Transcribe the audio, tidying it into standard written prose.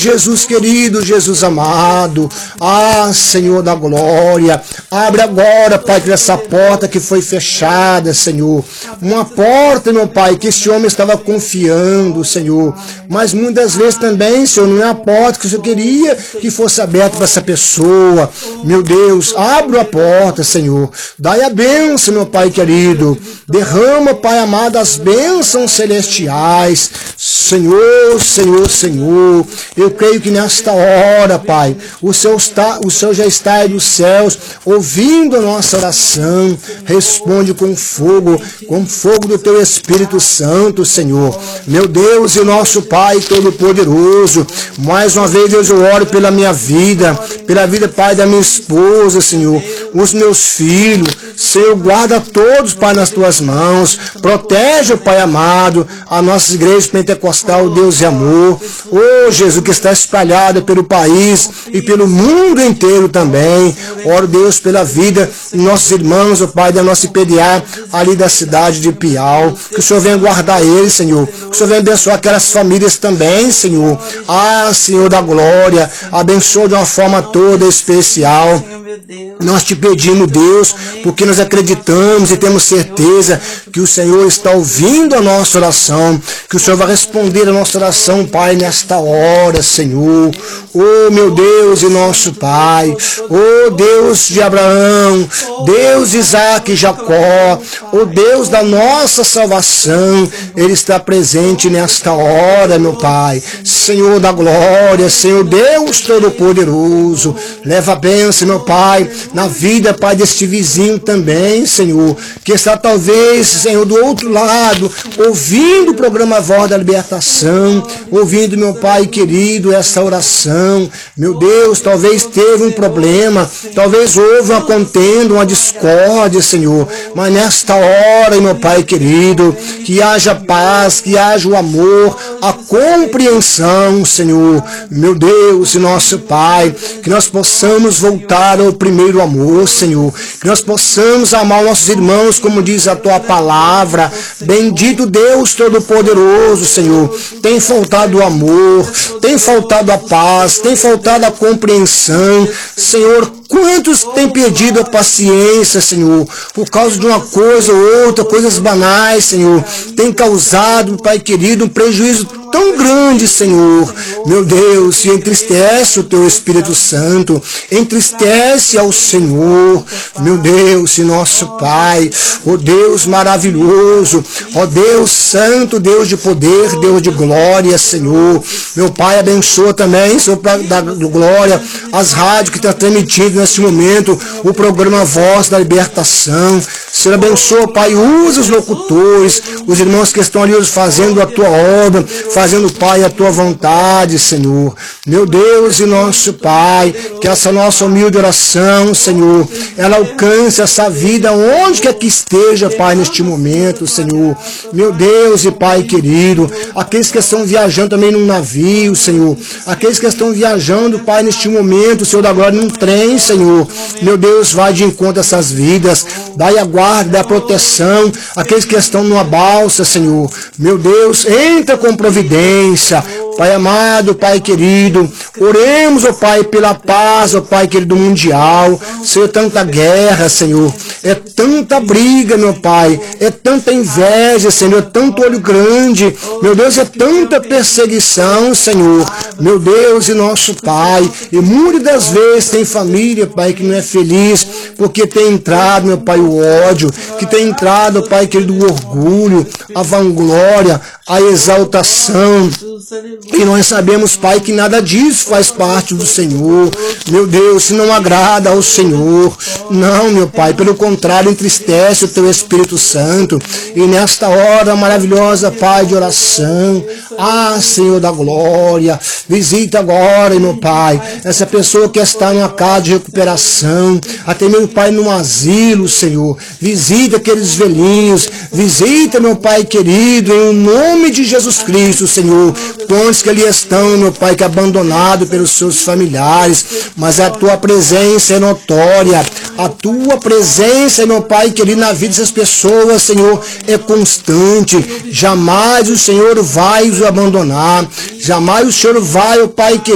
Jesus querido, Jesus amado, Senhor da glória, abre agora, Pai, essa porta que foi fechada, Senhor, uma porta, meu Pai, que esse homem estava confiando, Senhor, mas muitas vezes também, Senhor, não é a porta que o Senhor queria que fosse aberta para essa pessoa. Meu Deus, abre a porta, Senhor, dai a bênção, meu Pai querido, derrama, Pai amado, as bênçãos celestiais, Senhor, Senhor, Senhor, eu creio que nesta hora, Pai, o Senhor já está aí dos céus, ouvindo a nossa oração, responde com fogo do Teu Espírito Santo, Senhor, meu Deus e nosso Pai Todo-Poderoso, mais uma vez, Deus, eu oro pela minha vida, pela vida, Pai, da minha esposa, Senhor, os meus filhos, Senhor, guarda todos, Pai, nas Tuas mãos, protege, Pai amado, a nossa igreja pentecostal, Deus e amor, Jesus, que está espalhada pelo país e pelo mundo inteiro também, oro, Deus, pela vida de nossos irmãos, Pai, da nossa IPDA, ali da cidade de Piau, que o Senhor venha guardar eles, Senhor, que o Senhor venha abençoar aquelas famílias também, Senhor, Senhor da glória, abençoa de uma forma toda especial. Nós te pedimos, Deus, porque nós acreditamos e temos certeza que o Senhor está ouvindo a nossa oração, que o Senhor vai responder a nossa oração, Pai, nesta hora, Senhor. Meu Deus e nosso Pai, Deus de Abraão, Deus de Isaac e Jacó, Deus da nossa salvação, Ele está presente nesta hora, meu Pai. Senhor da glória, Senhor Deus Todo-Poderoso, leva a bênção, meu Pai, na vida, Pai, deste vizinho também, Senhor, que está talvez, Senhor, do outro lado, ouvindo o programa Voz da Libertação, ouvindo, meu Pai querido, essa oração, meu Deus, talvez teve um problema, talvez houve uma contenda, uma discórdia, Senhor, mas nesta hora, meu Pai querido, que haja paz, que haja o amor, a compreensão, Senhor, meu Deus e nosso Pai, que nós possamos voltar ao primeiro amor, Senhor, que nós possamos amar nossos irmãos, como diz a Tua palavra, bendito Deus Todo-Poderoso, Senhor, tem faltado o amor, tem faltado a paz, tem faltado a compreensão, Senhor, quantos têm perdido a paciência, Senhor, por causa de uma coisa ou outra, coisas banais, Senhor, tem causado, Pai querido, um prejuízo tão grande, Senhor, meu Deus, e entristece o Teu Espírito Santo, entristece ao Senhor, meu Deus e nosso Pai, Deus maravilhoso, Deus santo, Deus de poder, Deus de glória, Senhor, meu Pai, abençoa também, Senhor, da glória, as rádios que estão transmitindo nesse momento, o programa Voz da Libertação, Senhor, abençoa, Pai, usa os locutores, os irmãos que estão ali fazendo a Tua obra, fazendo, Pai, a Tua vontade, Senhor. Meu Deus e nosso Pai, que essa nossa humilde oração, Senhor, ela alcance essa vida onde quer que esteja, Pai, neste momento, Senhor. Meu Deus e Pai querido, aqueles que estão viajando também num navio, Senhor, aqueles que estão viajando, Pai, neste momento, Senhor da glória, num trem, Senhor. Meu Deus, vai de encontro a essas vidas, dai a guarda, dai a proteção, aqueles que estão numa balsa, Senhor. Meu Deus, entra com providência, Pai amado, Pai querido, oremos, ó Pai, pela paz, ó Pai querido, mundial. Senhor, tanta guerra, Senhor, é tanta briga, meu Pai, é tanta inveja, Senhor, é tanto olho grande, meu Deus, é tanta perseguição, Senhor, meu Deus e nosso Pai, e muitas das vezes tem família, Pai, que não é feliz, porque tem entrado, meu Pai, o ódio, que tem entrado, Pai querido, o orgulho, a vanglória, a exaltação, e nós sabemos, Pai, que nada disso faz parte do Senhor. Meu Deus, se não agrada ao Senhor, não, meu Pai, pelo contrário, entristece o Teu Espírito Santo. E nesta hora maravilhosa, Pai, de oração, Senhor da glória, visita agora, meu Pai, essa pessoa que está numa casa de recuperação, até meu Pai, num asilo, Senhor, visita aqueles velhinhos, visita, meu Pai querido, em nome de Jesus Cristo, Senhor, quantos que ali estão, meu Pai, que abandonado pelos seus familiares, mas a Tua presença é notória, a Tua presença, meu Pai querido, na vida dessas pessoas, Senhor, é constante, jamais o Senhor vai os abandonar, jamais o Senhor vai, ó Pai querido,